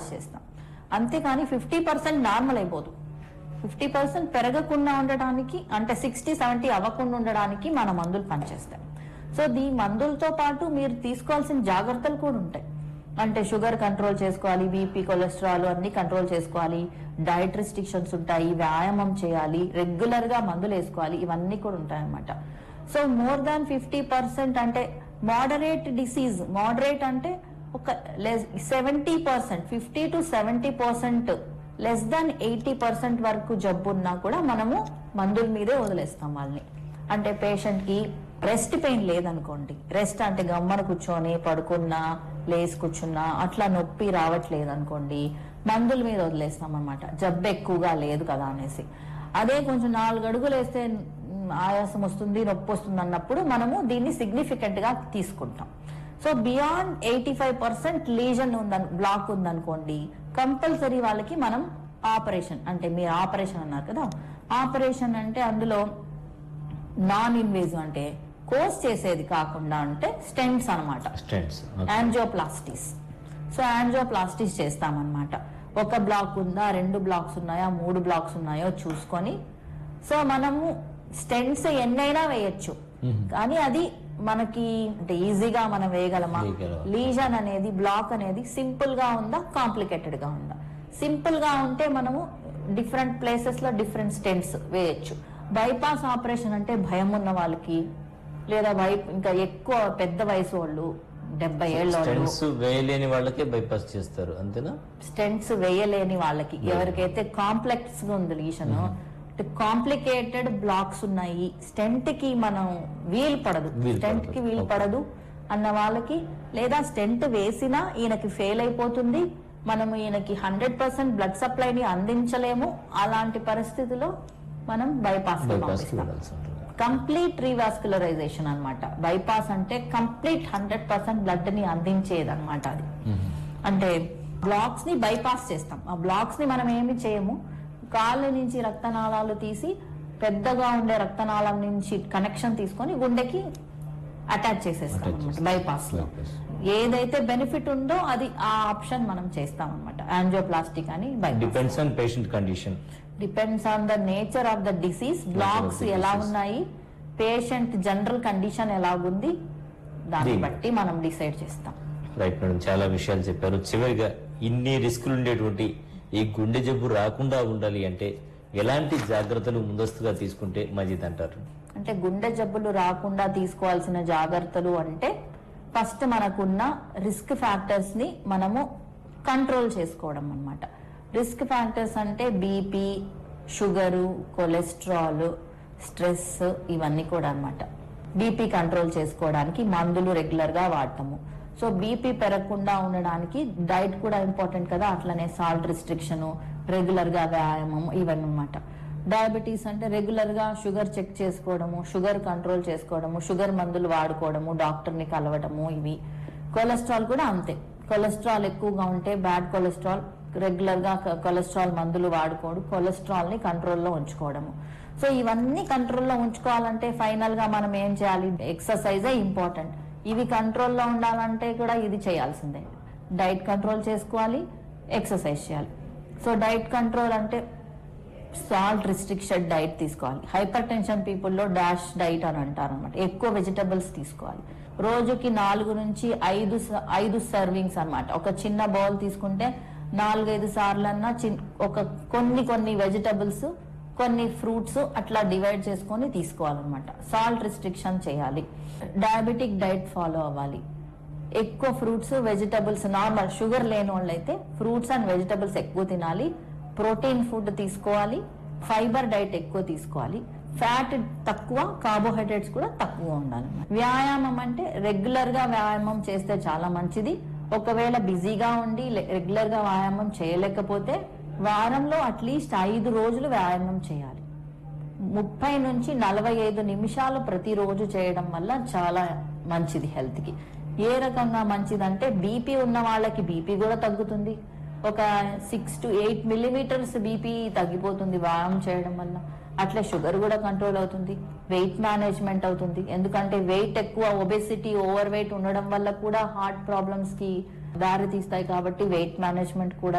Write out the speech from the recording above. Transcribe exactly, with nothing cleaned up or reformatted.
చేస్తాం. అంతేకాని fifty percent normal అయిపోదు. ఫిఫ్టీ పర్సెంట్ పెరగకుండా ఉండడానికి, అంటే సిక్స్టీ సెవెంటీ అవ్వకుండా ఉండడానికి మన మందులు పనిచేస్తాయి. సో ఈ మందులతో పాటు మీరు తీసుకోవాల్సిన జాగ్రత్తలు కూడా ఉంటాయి. అంటే షుగర్ కంట్రోల్ చేసుకోవాలి, బీపీ, కొలెస్ట్రాల్ అన్ని కంట్రోల్ చేసుకోవాలి, డైట్ రిస్ట్రిక్షన్స్ ఉంటాయి, వ్యాయామం చేయాలి, రెగ్యులర్ గా మందులు వేసుకోవాలి, ఇవన్నీ కూడా ఉంటాయి అన్నమాట. So more than fifty percent అంటే మోడరేట్ డిసీజ్, మోడరేట్ అంటే ఒక seventy percent fifty to seventy percent less than eighty percent వరకు జబ్బు ఉన్నా కూడా మనము మందుల మీదే వదిలేస్తాం వాళ్ళని. అంటే పేషెంట్ కి రెస్ట్ పెయిన్ లేదనుకోండి, రెస్ట్ అంటే గమ్మన కూర్చొని పడుకున్నా లేసి కూర్చున్నా అట్లా నొప్పి రావట్లేదు అనుకోండి, మందుల మీద వదిలేస్తాం అనమాట, జబ్బు ఎక్కువగా లేదు కదా అనేసి. అదే కొంచెం నాలుగు అడుగులు వేస్తే ఆయాసం వస్తుంది, నొప్పి వస్తుంది అన్నప్పుడు మనము దీన్ని సిగ్నిఫికెంట్ గా తీసుకుంటాం. So beyond eighty five percent legion ఉందని, బ్లాక్ ఉందనుకోండి, కంపల్సరీ వాళ్ళకి మనం ఆపరేషన్, అంటే మీరు ఆపరేషన్ అన్నారు కదా, ఆపరేషన్ అంటే అందులో నాన్ ఇన్వేజివ్ అంటే కోర్స్ చేసేది కాకుండా అంటే స్టెంట్స్ అనమాట, యాంజియోప్లాస్టీస్. సో యాంజియోప్లాస్టీస్ చేస్తామన్నమాట. ఒక బ్లాక్ ఉందా, రెండు బ్లాక్స్ ఉన్నాయా, మూడు బ్లాక్స్ ఉన్నాయో చూసుకొని, సో మనము స్టెంట్స్ ఎన్నైనా వేయచ్చు, కానీ అది మనకి అంటే ఈజీగా మనం వేయగలమా? లీజన్ అనేది, బ్లాక్ అనేది సింపుల్ గా ఉందా, కాంప్లికేటెడ్ గా ఉందా? సింపుల్ గా ఉంటే మనము డిఫరెంట్ ప్లేసెస్ లో డిఫరెంట్ స్టెంట్స్ వేయచ్చు. బైపాస్ ఆపరేషన్ అంటే భయం ఉన్న వాళ్ళకి, లేదా వై ఇంకా ఎక్కువ పెద్ద వయసు వాళ్ళు, డెబ్బై ఏళ్ళ వేయలేని వాళ్ళకే బైపాస్ చేస్తారు అంతేనా? స్టెంట్స్ వేయలేని వాళ్ళకి, ఎవరికైతే కాంప్లెక్స్ గా ఉంది లీజన్, కాంప్లికేటెడ్ బ్లాక్స్ ఉన్నాయి, స్టెంట్ కి మనం వీలు పడదు, స్టెంట్ కి వీలు పడదు అన్న వాళ్ళకి, లేదా స్టెంట్ వేసినా ఈయనకి ఫెయిల్ అయిపోతుంది, మనము ఈయనకి హండ్రెడ్ పర్సెంట్ బ్లడ్ సప్లైని అందించలేము, అలాంటి పరిస్థితిలో మనం బైపాస్ కంప్లీట్ రీవాస్కులరైజేషన్ అన్నమాట. బైపాస్ అంటే కంప్లీట్ హండ్రెడ్ పర్సెంట్ బ్లడ్ ని అందించేది అనమాట. అది అంటే బ్లాక్స్ ని బైపాస్ చేస్తాం. ఆ బ్లాక్స్ ని మనం ఏమి చేయము, కాళ్ళ నుంచి రక్తనాళాలు తీసి పెద్దగా ఉండే రక్తనాళం నుంచి కనెక్షన్ తీసుకొని గుండెకి అటాచ్ చేసేస్తాం అనమాట. బైపాస్ లో ఏదైతే బెనిఫిట్ ఉందో అది ఆ ఆప్షన్ మనం చేస్తాం అనమాట. యాంజియోప్లాస్టిక్ అని depends on patient condition, depends on the nature of the disease, blocks ఎలా ఉన్నాయి, పేషెంట్ జనరల్ కండిషన్ ఎలాగుంది, దాన్ని బట్టి మనం డిసైడ్ చేస్తాం. రైట్ మేడం, చాలా విషయాలు చెప్పారు. చివరిగా ఇన్ని రిస్కులు ఉండేటువంటి ఈ గుండె జబ్బు రాకుండా ఉండాలి అంటే ఎలాంటి జాగ్రత్తలు ముందస్తుగా తీసుకుంటే మంచిది అంటారు? అంటే గుండె జబ్బులు రాకుండా తీసుకోవాల్సిన జాగ్రత్తలు అంటే ఫస్ట్ మనకున్న రిస్క్ ఫ్యాక్టర్స్ ని మనము కంట్రోల్ చేసుకోవడం అన్నమాట. రిస్క్ ఫ్యాక్టర్స్ అంటే బీపీ, షుగరు, కొలెస్ట్రాల్, స్ట్రెస్, ఇవన్నీ కూడా అన్నమాట. బీపీ కంట్రోల్ చేసుకోవడానికి మందులు రెగ్యులర్ గా వాడతాము. సో బీపీ పెరగకుండా ఉండడానికి డైట్ కూడా ఇంపార్టెంట్ కదా, అట్లనే సాల్ట్ రిస్ట్రిక్షన్, రెగ్యులర్ గా వ్యాయామం, ఇవన్నీ అన్నమాట. డయాబెటీస్ అంటే రెగ్యులర్ గా షుగర్ చెక్ చేసుకోవడము, షుగర్ కంట్రోల్ చేసుకోవడము, షుగర్ మందులు వాడుకోవడము, డాక్టర్ ని కలవడము, ఇవి. కొలెస్ట్రాల్ కూడా అంతే, కొలెస్ట్రాల్ ఎక్కువగా ఉంటే బ్యాడ్ కొలెస్ట్రాల్, రెగ్యులర్ గా కొలెస్ట్రాల్ మందులు వాడుకోవడం, కొలెస్ట్రాల్ ని కంట్రోల్లో ఉంచుకోవడము. సో ఇవన్నీ కంట్రోల్లో ఉంచుకోవాలంటే ఫైనల్ గా మనం ఏం చేయాలి? ఎక్సర్సైజే ఇంపార్టెంట్. ఇవి కంట్రోల్లో ఉండాలంటే కూడా ఇది చేయాల్సిందే. డైట్ కంట్రోల్ చేసుకోవాలి, ఎక్సర్సైజ్ చేయాలి. సో డైట్ కంట్రోల్ అంటే సాల్ట్ రిస్ట్రిక్షన్ డైట్ తీసుకోవాలి. హైపర్ టెన్షన్ పీపుల్లో డాష్ డైట్ అని అంటారు అనమాట. ఎక్కువ వెజిటబుల్స్ తీసుకోవాలి. రోజుకి నాలుగు నుంచి ఐదు ఐదు సర్వింగ్స్ అనమాట. ఒక చిన్న బౌల్ తీసుకుంటే నాలుగైదు సార్లన్నా ఒక కొన్ని కొన్ని వెజిటబుల్స్, కొన్ని ఫ్రూట్స్ అట్లా డివైడ్ చేసుకొని తీసుకోవాలన్నమాట. సాల్ట్ రిస్ట్రిక్షన్ చేయాలి. డయాబెటిక్ డైట్ ఫాలో అవ్వాలి. ఎక్కువ ఫ్రూట్స్, వెజిటబుల్స్, నార్మల్ షుగర్ లేని వాళ్ళు అయితే ఫ్రూట్స్ అండ్ వెజిటబుల్స్ ఎక్కువ తినాలి. ప్రోటీన్ ఫుడ్ తీసుకోవాలి. ఫైబర్ డైట్ ఎక్కువ తీసుకోవాలి. ఫ్యాట్ తక్కువ, కార్బోహైడ్రేట్స్ కూడా తక్కువ ఉండాలి. వ్యాయామం అంటే రెగ్యులర్ గా వ్యాయామం చేస్తే చాలా మంచిది. ఒకవేళ బిజీగా ఉండి రెగ్యులర్ గా వ్యాయామం చేయలేకపోతే వారంలో అట్లీస్ట్ ఐదు రోజులు వ్యాయామం చేయాలి. ముప్పై నుంచి నలభై ఐదు నిమిషాలు ప్రతిరోజు చేయడం వల్ల చాలా మంచిది హెల్త్ కి. ఏ రకంగా మంచిదంటే బీపీ ఉన్న వాళ్ళకి బీపీ కూడా తగ్గుతుంది. ఒక six to eight millimetres BP తగ్గిపోతుంది వ్యాయామం చేయడం వల్ల. అట్లా షుగర్ కూడా కంట్రోల్ అవుతుంది. వెయిట్ మేనేజ్మెంట్ అవుతుంది. ఎందుకంటే వెయిట్ ఎక్కువ, ఒబెసిటీ, ఓవర్ వెయిట్ ఉండడం వల్ల కూడా హార్ట్ ప్రాబ్లమ్స్ కి దారి తీస్తాయి. కాబట్టి వెయిట్ మేనేజ్మెంట్ కూడా